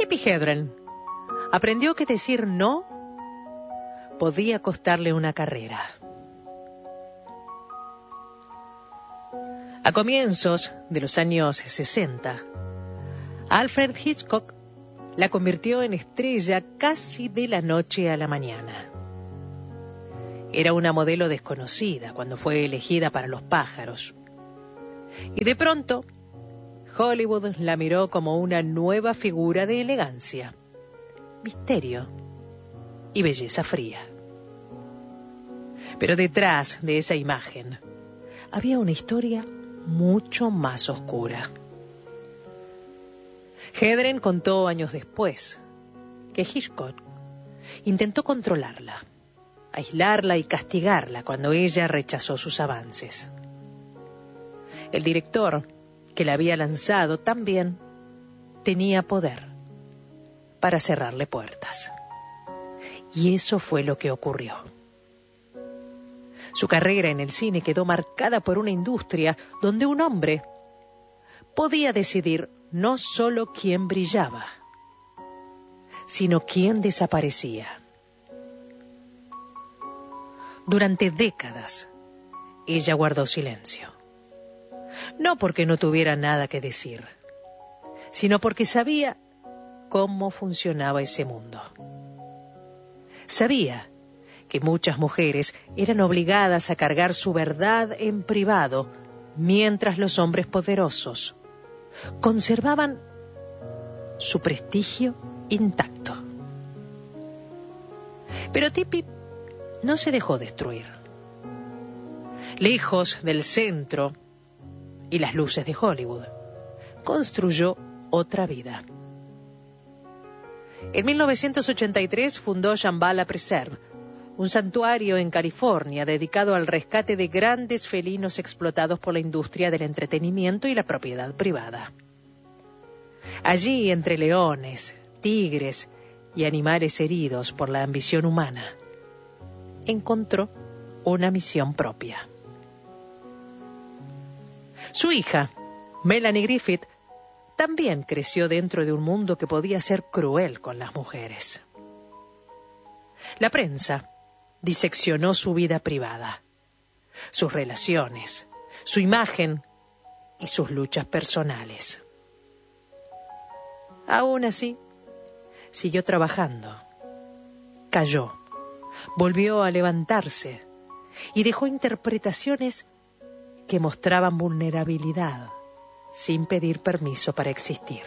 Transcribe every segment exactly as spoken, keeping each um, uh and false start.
Tippi Hedren aprendió que decir no podía costarle una carrera. A comienzos de los años sesenta, Alfred Hitchcock la convirtió en estrella casi de la noche a la mañana. Era una modelo desconocida cuando fue elegida para Los pájaros. Y de pronto, Hollywood la miró como una nueva figura de elegancia, misterio y belleza fría. Pero detrás de esa imagen había una historia mucho más oscura. Hedren contó años después que Hitchcock intentó controlarla, aislarla y castigarla cuando ella rechazó sus avances. El director que la había lanzado también tenía poder para cerrarle puertas. Y eso fue lo que ocurrió. Su carrera en el cine quedó marcada por una industria donde un hombre podía decidir no solo quién brillaba, sino quién desaparecía. Durante décadas, ella guardó silencio. No porque no tuviera nada que decir, sino porque sabía cómo funcionaba ese mundo. Sabía que muchas mujeres eran obligadas a cargar su verdad en privado, mientras los hombres poderosos conservaban su prestigio intacto. Pero Tippi no se dejó destruir. Lejos del centro y las luces de Hollywood, construyó otra vida. En mil novecientos ochenta y tres fundó Shambhala Preserve, un santuario en California dedicado al rescate de grandes felinos explotados por la industria del entretenimiento y la propiedad privada. Allí, entre leones, tigres y animales heridos por la ambición humana, encontró una misión propia. Su hija, Melanie Griffith, también creció dentro de un mundo que podía ser cruel con las mujeres. La prensa diseccionó su vida privada, sus relaciones, su imagen y sus luchas personales. Aún así, siguió trabajando. Cayó, volvió a levantarse y dejó interpretaciones que mostraban vulnerabilidad sin pedir permiso para existir.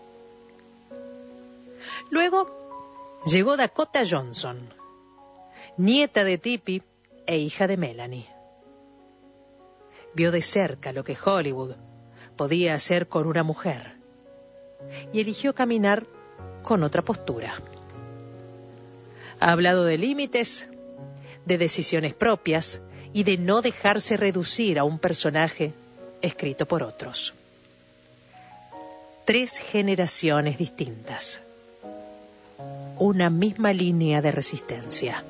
Luego llegó Dakota Johnson, nieta de Tippi e hija de Melanie. Vio de cerca lo que Hollywood podía hacer con una mujer y eligió caminar con otra postura. Ha hablado de límites, de decisiones propias y de no dejarse reducir a un personaje escrito por otros. Tres generaciones distintas. Una misma línea de resistencia.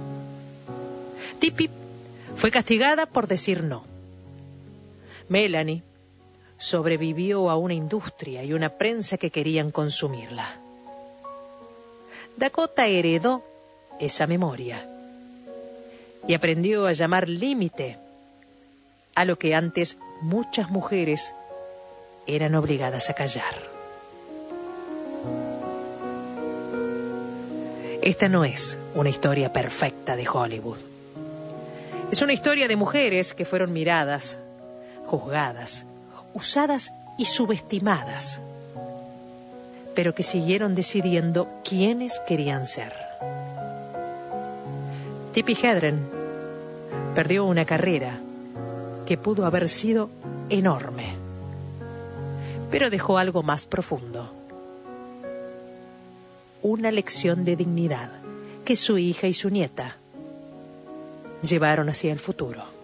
Tippi fue castigada por decir no. Melanie sobrevivió a una industria y una prensa que querían consumirla. Dakota heredó esa memoria y aprendió a llamar límite a lo que antes muchas mujeres eran obligadas a callar. Esta no es una historia perfecta de Hollywood. Es una historia de mujeres que fueron miradas, juzgadas, usadas y subestimadas, pero que siguieron decidiendo quiénes querían ser. Tippi Hedren perdió una carrera que pudo haber sido enorme, pero dejó algo más profundo. Una lección de dignidad que su hija y su nieta llevaron hacia el futuro.